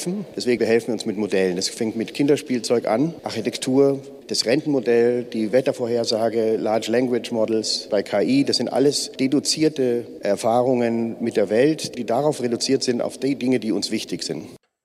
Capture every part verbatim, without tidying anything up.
helfen. Deswegen helfen wir uns mit Modellen. Das fängt mit Kinderspielzeug an, Architektur, das Rentenmodell, die Wettervorhersage, Large Language Models bei K I. Das sind alles deduzierte Erfahrungen mit der Welt, die darauf reduziert sind, auf die Dinge, die uns wichtig sind.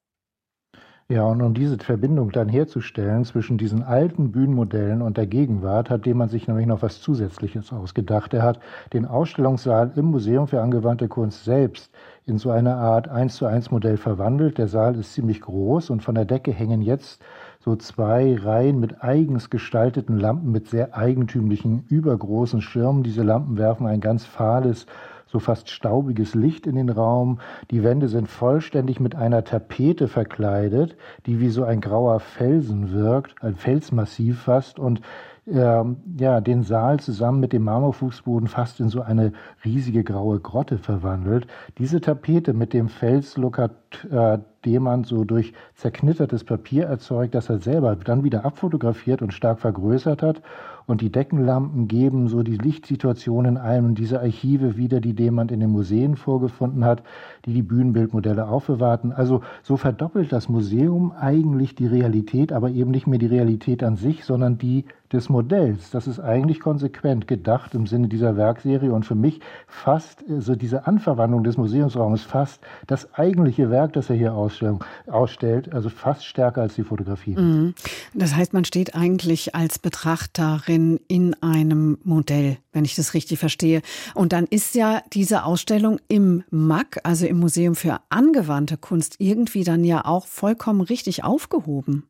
Ja, und um diese Verbindung dann herzustellen zwischen diesen alten Bühnenmodellen und der Gegenwart, hat dem man sich nämlich noch was Zusätzliches ausgedacht. Er hat den Ausstellungssaal im Museum für angewandte Kunst selbst in so eine Art eins zu eins Modell verwandelt. Der Saal ist ziemlich groß und von der Decke hängen jetzt so zwei Reihen mit eigens gestalteten Lampen mit sehr eigentümlichen, übergroßen Schirmen. Diese Lampen werfen ein ganz fahles, so fast staubiges Licht in den Raum. Die Wände sind vollständig mit einer Tapete verkleidet, die wie so ein grauer Felsen wirkt, ein Felsmassiv fast, und ähm, ja, den Saal zusammen mit dem Marmorfußboden fast in so eine riesige graue Grotte verwandelt. Diese Tapete mit dem Felslook hat äh, Demand so durch zerknittertes Papier erzeugt, das er selber dann wieder abfotografiert und stark vergrößert hat. Und die Deckenlampen geben so die Lichtsituation in einem dieser Archive wieder, die Demand in den Museen vorgefunden hat, die die Bühnenbildmodelle aufbewahrten. Also so verdoppelt das Museum eigentlich die Realität, aber eben nicht mehr die Realität an sich, sondern die des Modells. Das ist eigentlich konsequent gedacht im Sinne dieser Werkserie und für mich fast, also diese Anverwandlung des Museumsraumes fast das eigentliche Werk, das er hier ausstellt, also fast stärker als die Fotografie. Mhm. Das heißt, man steht eigentlich als Betrachterin in einem Modell, wenn ich das richtig verstehe. Und dann ist ja diese Ausstellung im M A K, also im Museum für angewandte Kunst, irgendwie dann ja auch vollkommen richtig aufgehoben.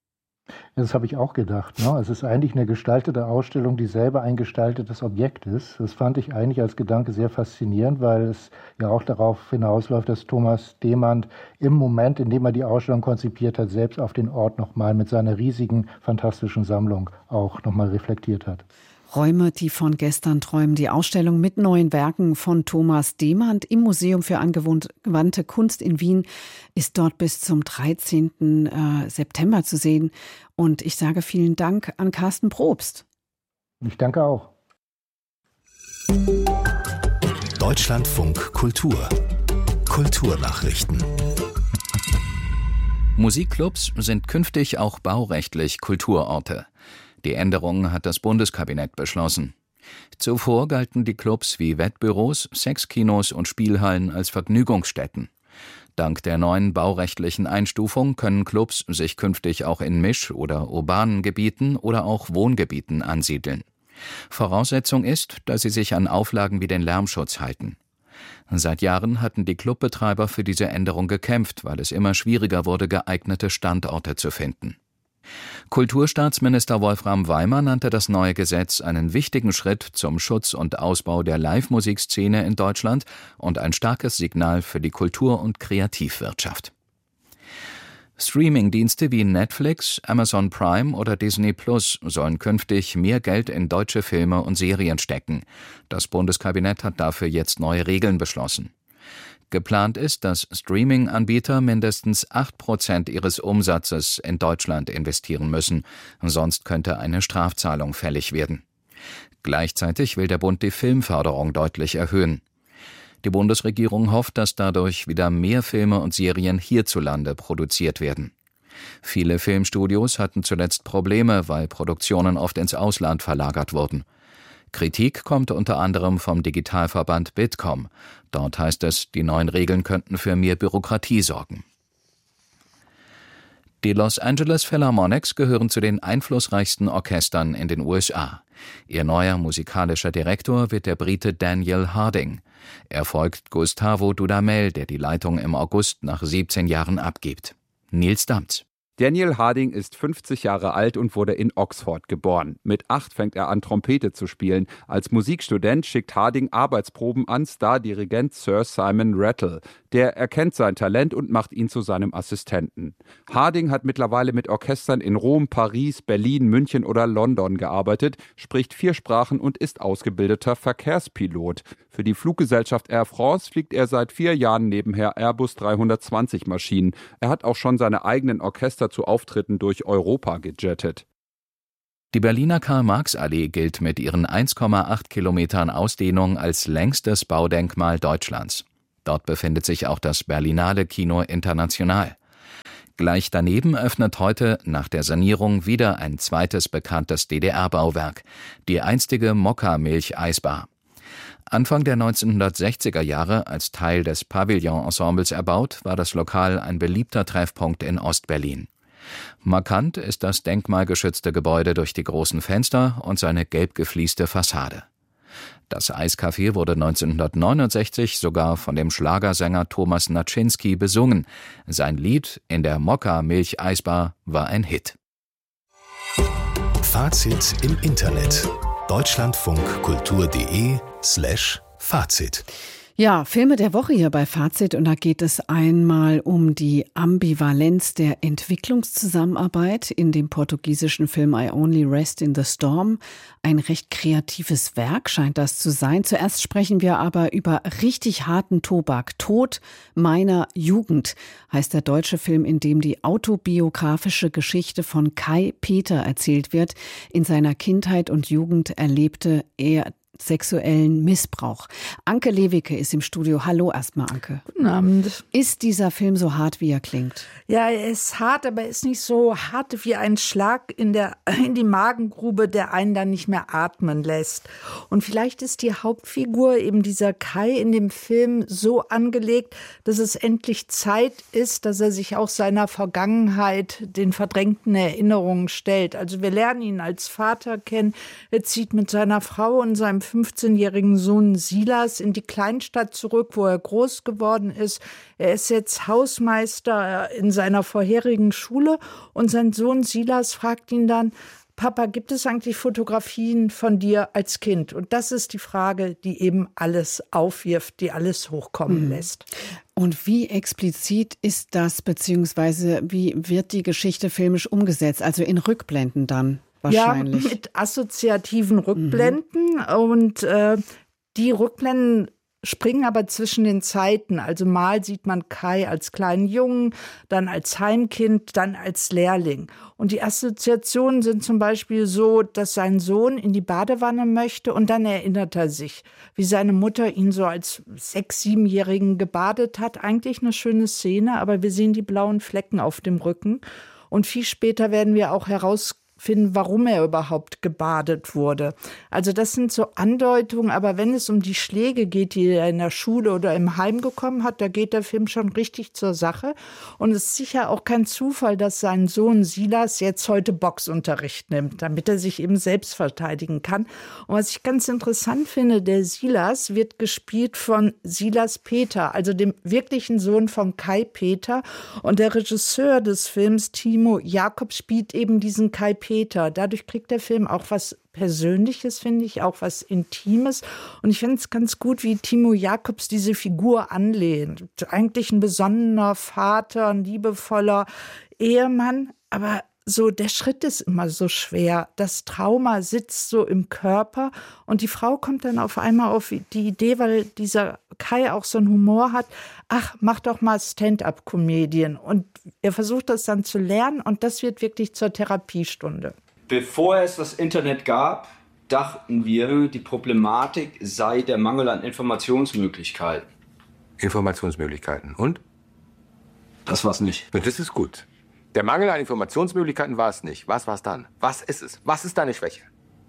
Das habe ich auch gedacht. Ne? Es ist eigentlich eine gestaltete Ausstellung, die selber ein gestaltetes Objekt ist. Das fand ich eigentlich als Gedanke sehr faszinierend, weil es ja auch darauf hinausläuft, dass Thomas Demand im Moment, in dem er die Ausstellung konzipiert hat, selbst auf den Ort nochmal mit seiner riesigen, fantastischen Sammlung auch nochmal reflektiert hat. Räume, die von gestern träumen. Die Ausstellung mit neuen Werken von Thomas Demand im Museum für angewandte Kunst in Wien ist dort bis zum dreizehnten September zu sehen. Und ich sage vielen Dank an Carsten Probst. Ich danke auch. Deutschlandfunk Kultur. Kulturnachrichten. Musikclubs sind künftig auch baurechtlich Kulturorte. Die Änderung hat das Bundeskabinett beschlossen. Zuvor galten die Clubs wie Wettbüros, Sexkinos und Spielhallen als Vergnügungsstätten. Dank der neuen baurechtlichen Einstufung können Clubs sich künftig auch in Misch- oder urbanen Gebieten oder auch Wohngebieten ansiedeln. Voraussetzung ist, dass sie sich an Auflagen wie den Lärmschutz halten. Seit Jahren hatten die Clubbetreiber für diese Änderung gekämpft, weil es immer schwieriger wurde, geeignete Standorte zu finden. Kulturstaatsminister Wolfram Weimer nannte das neue Gesetz einen wichtigen Schritt zum Schutz und Ausbau der Live-Musikszene in Deutschland und ein starkes Signal für die Kultur- und Kreativwirtschaft. Streaming-Dienste wie Netflix, Amazon Prime oder Disney Plus sollen künftig mehr Geld in deutsche Filme und Serien stecken. Das Bundeskabinett hat dafür jetzt neue Regeln beschlossen. Geplant ist, dass Streaming-Anbieter mindestens acht Prozent ihres Umsatzes in Deutschland investieren müssen, sonst könnte eine Strafzahlung fällig werden. Gleichzeitig will der Bund die Filmförderung deutlich erhöhen. Die Bundesregierung hofft, dass dadurch wieder mehr Filme und Serien hierzulande produziert werden. Viele Filmstudios hatten zuletzt Probleme, weil Produktionen oft ins Ausland verlagert wurden. Kritik kommt unter anderem vom Digitalverband Bitkom. Dort heißt es, die neuen Regeln könnten für mehr Bürokratie sorgen. Die Los Angeles Philharmonics gehören zu den einflussreichsten Orchestern in den U S A. Ihr neuer musikalischer Direktor wird der Brite Daniel Harding. Er folgt Gustavo Dudamel, der die Leitung im August nach siebzehn Jahren abgibt. Nils Damz. Daniel Harding ist fünfzig Jahre alt und wurde in Oxford geboren. Mit acht fängt er an, Trompete zu spielen. Als Musikstudent schickt Harding Arbeitsproben an Stardirigent Sir Simon Rattle. Der erkennt sein Talent und macht ihn zu seinem Assistenten. Harding hat mittlerweile mit Orchestern in Rom, Paris, Berlin, München oder London gearbeitet, spricht vier Sprachen und ist ausgebildeter Verkehrspilot. Für die Fluggesellschaft Air France fliegt er seit vier Jahren nebenher Airbus dreihundertzwanzig Maschinen. Er hat auch schon seine eigenen Orchester zu Auftritten durch Europa gejettet. Die Berliner Karl-Marx-Allee gilt mit ihren eins Komma acht Kilometern Ausdehnung als längstes Baudenkmal Deutschlands. Dort befindet sich auch das Berlinale Kino International. Gleich daneben öffnet heute nach der Sanierung wieder ein zweites bekanntes D D R-Bauwerk, die einstige Mokka-Milch-Eisbar. Anfang der neunzehnhundertsechziger Jahre als Teil des Pavillon-Ensembles erbaut, war das Lokal ein beliebter Treffpunkt in Ostberlin. Markant ist das denkmalgeschützte Gebäude durch die großen Fenster und seine gelb geflieste Fassade. Das Eiscafé wurde neunzehnhundertneunundsechzig sogar von dem Schlagersänger Thomas Naczynski besungen. Sein Lied In der Mokka-Milch-Eisbar war ein Hit. Fazit im Internet. deutschlandfunkkultur.de slash Fazit. Ja, Filme der Woche hier bei Fazit, und da geht es einmal um die Ambivalenz der Entwicklungszusammenarbeit in dem portugiesischen Film I Only Rest in the Storm. Ein recht kreatives Werk scheint das zu sein. Zuerst sprechen wir aber über richtig harten Tobak. Tod meiner Jugend heißt der deutsche Film, in dem die autobiografische Geschichte von Kai Peter erzählt wird. In seiner Kindheit und Jugend erlebte er sexuellen Missbrauch. Anke Lewicke ist im Studio. Hallo erstmal, Anke. Guten Abend. Ist dieser Film so hart, wie er klingt? Ja, er ist hart, aber er ist nicht so hart wie ein Schlag in, der, in die Magengrube, der einen dann nicht mehr atmen lässt. Und vielleicht ist die Hauptfigur, eben dieser Kai, in dem Film so angelegt, dass es endlich Zeit ist, dass er sich auch seiner Vergangenheit, den verdrängten Erinnerungen stellt. Also wir lernen ihn als Vater kennen. Er zieht mit seiner Frau und seinem fünfzehnjährigen Sohn Silas in die Kleinstadt zurück, wo er groß geworden ist. Er ist jetzt Hausmeister in seiner vorherigen Schule und sein Sohn Silas fragt ihn dann: Papa, gibt es eigentlich Fotografien von dir als Kind? Und das ist die Frage, die eben alles aufwirft, die alles hochkommen mhm. lässt. Und wie explizit ist das, beziehungsweise wie wird die Geschichte filmisch umgesetzt? Also in Rückblenden dann? Wahrscheinlich. Ja, mit assoziativen Rückblenden. Mhm. Und äh, die Rückblenden springen aber zwischen den Zeiten. Also mal sieht man Kai als kleinen Jungen, dann als Heimkind, dann als Lehrling. Und die Assoziationen sind zum Beispiel so, dass sein Sohn in die Badewanne möchte und dann erinnert er sich, wie seine Mutter ihn so als sechs-, siebenjährigen gebadet hat. Eigentlich eine schöne Szene, aber wir sehen die blauen Flecken auf dem Rücken. Und viel später werden wir auch herausfinden, finden, warum er überhaupt gebadet wurde. Also das sind so Andeutungen, aber wenn es um die Schläge geht, die er in der Schule oder im Heim bekommen hat, da geht der Film schon richtig zur Sache. Und es ist sicher auch kein Zufall, dass sein Sohn Silas jetzt heute Boxunterricht nimmt, damit er sich eben selbst verteidigen kann. Und was ich ganz interessant finde, der Silas wird gespielt von Silas Peter, also dem wirklichen Sohn von Kai Peter. Und der Regisseur des Films, Timo Jakob, spielt eben diesen Kai Peter. Peter. Dadurch kriegt der Film auch was Persönliches, finde ich, auch was Intimes. Und ich finde es ganz gut, wie Timo Jakobs diese Figur anlehnt. Eigentlich ein besonnener Vater, ein liebevoller Ehemann, aber so der Schritt ist immer so schwer. Das Trauma sitzt so im Körper und die Frau kommt dann auf einmal auf die Idee, weil dieser Kai auch so einen Humor hat, ach, mach doch mal Stand-up-Comedian. Und er versucht das dann zu lernen und das wird wirklich zur Therapiestunde. Bevor es das Internet gab, dachten wir, die Problematik sei der Mangel an Informationsmöglichkeiten. Informationsmöglichkeiten. Und? Das war's nicht. Das ist gut. Der Mangel an Informationsmöglichkeiten war es nicht. Was war es dann? Was ist es? Was ist deine Schwäche?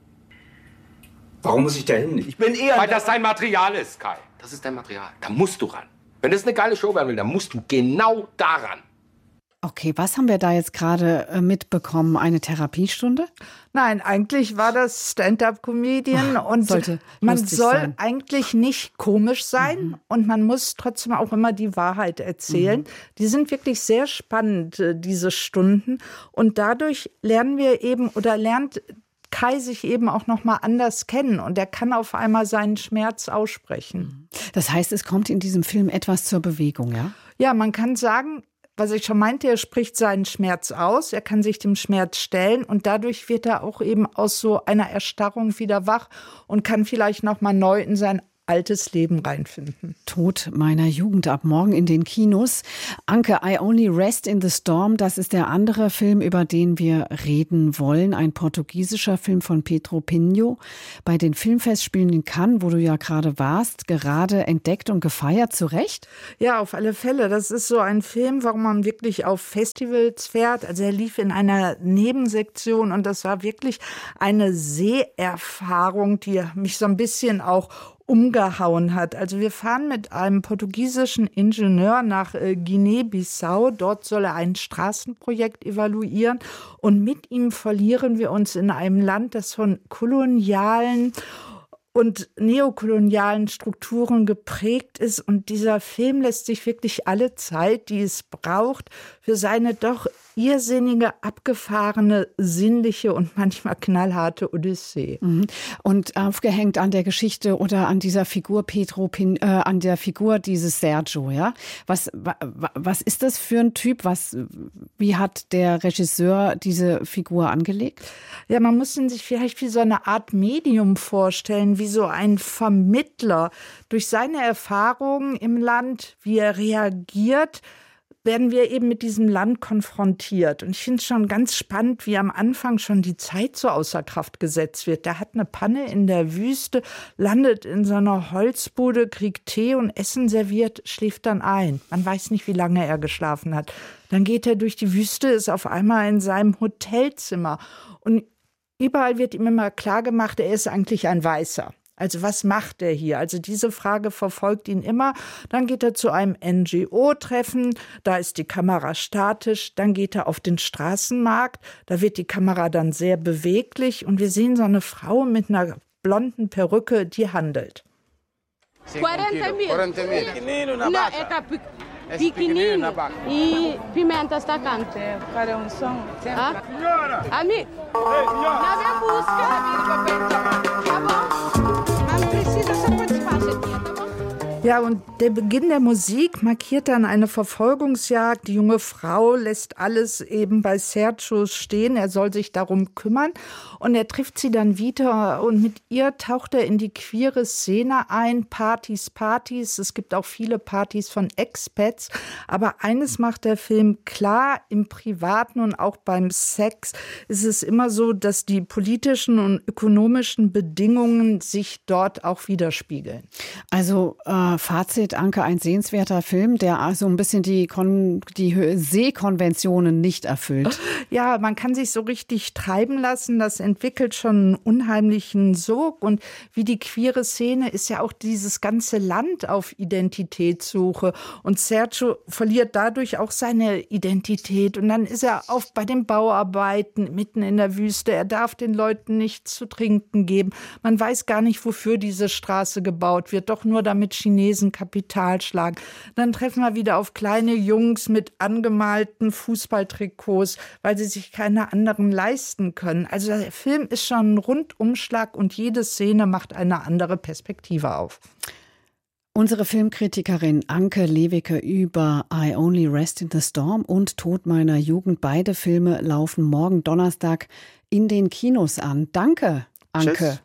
Warum muss ich da hin? Ich bin eher... Weil das dein Material ist, Kai. Das ist dein Material. Da musst du ran. Wenn das eine geile Show werden will, dann musst du genau daran. Okay, was haben wir da jetzt gerade mitbekommen? Eine Therapiestunde? Nein, eigentlich war das Stand-up-Comedian und man soll sein. eigentlich nicht komisch sein mhm. und man muss trotzdem auch immer die Wahrheit erzählen. Mhm. Die sind wirklich sehr spannend, diese Stunden. Und dadurch lernen wir eben oder lernt Kai sich eben auch noch mal anders kennen und er kann auf einmal seinen Schmerz aussprechen. Das heißt, es kommt in diesem Film etwas zur Bewegung, ja? Ja, man kann sagen, was ich schon meinte, er spricht seinen Schmerz aus, er kann sich dem Schmerz stellen und dadurch wird er auch eben aus so einer Erstarrung wieder wach und kann vielleicht noch mal neu in sein altes Leben reinfinden. Tod meiner Jugend ab morgen in den Kinos. Anke, I Only Rest in the Storm, das ist der andere Film, über den wir reden wollen. Ein portugiesischer Film von Pedro Pinho. Bei den Filmfestspielen in Cannes, wo du ja gerade warst, gerade entdeckt und gefeiert, zu Recht? Ja, auf alle Fälle. Das ist so ein Film, warum man wirklich auf Festivals fährt. Also er lief in einer Nebensektion und das war wirklich eine Seherfahrung, die mich so ein bisschen auch umgehauen hat. Also wir fahren mit einem portugiesischen Ingenieur nach äh, Guinea-Bissau. Dort soll er ein Straßenprojekt evaluieren und mit ihm verlieren wir uns in einem Land, das von kolonialen und neokolonialen Strukturen geprägt ist. Und dieser Film lässt sich wirklich alle Zeit, die es braucht, für seine doch irrsinnige, abgefahrene, sinnliche und manchmal knallharte Odyssee. Und aufgehängt an der Geschichte oder an dieser Figur Pedro Pin, äh, an der Figur dieses Sergio, ja? Was, wa, was ist das für ein Typ? Was, wie hat der Regisseur diese Figur angelegt? Ja, man muss ihn sich vielleicht wie so eine Art Medium vorstellen, wie so ein Vermittler. Durch seine Erfahrungen im Land, wie er reagiert, werden wir eben mit diesem Land konfrontiert. Und ich finde es schon ganz spannend, wie am Anfang schon die Zeit so außer Kraft gesetzt wird. Der hat eine Panne in der Wüste, landet in so einer Holzbude, kriegt Tee und Essen serviert, schläft dann ein. Man weiß nicht, wie lange er geschlafen hat. Dann geht er durch die Wüste, ist auf einmal in seinem Hotelzimmer. Und überall wird ihm immer klar gemacht, er ist eigentlich ein Weißer. Also was macht er hier? Also diese Frage verfolgt ihn immer. Dann geht er zu einem N G O-Treffen, da ist die Kamera statisch. Dann geht er auf den Straßenmarkt, da wird die Kamera dann sehr beweglich. Und wir sehen so eine Frau mit einer blonden Perücke, die handelt. quarenta mil. No, é capi- pequenino e pimenta stacante. Fare un som. Ah? Ami, na minha busca. Tá bom? Man precisa só participar, tá bom? Ja, und der Beginn der Musik markiert dann eine Verfolgungsjagd. Die junge Frau lässt alles eben bei Sergio stehen. Er soll sich darum kümmern. Und er trifft sie dann wieder und mit ihr taucht er in die queere Szene ein. Partys, Partys. Es gibt auch viele Partys von Expats. Aber eines macht der Film klar, im Privaten und auch beim Sex ist es immer so, dass die politischen und ökonomischen Bedingungen sich dort auch widerspiegeln. Also äh, Fazit, Anke, ein sehenswerter Film, der also ein bisschen die, Kon- die Seekonventionen nicht erfüllt. Ja, man kann sich so richtig treiben lassen. Das entwickelt schon einen unheimlichen Sog. Und wie die queere Szene ist ja auch dieses ganze Land auf Identitätssuche. Und Sergio verliert dadurch auch seine Identität. Und dann ist er oft bei den Bauarbeiten mitten in der Wüste. Er darf den Leuten nichts zu trinken geben. Man weiß gar nicht, wofür diese Straße gebaut wird. Doch nur damit Chinesen Kapital schlagen. Dann treffen wir wieder auf kleine Jungs mit angemalten Fußballtrikots, weil sie sich keine anderen leisten können. Also der Film ist schon ein Rundumschlag und jede Szene macht eine andere Perspektive auf. Unsere Filmkritikerin Anke Lewicke über I Only Rest in the Storm und Tod meiner Jugend. Beide Filme laufen morgen Donnerstag in den Kinos an. Danke, Anke. Tschüss.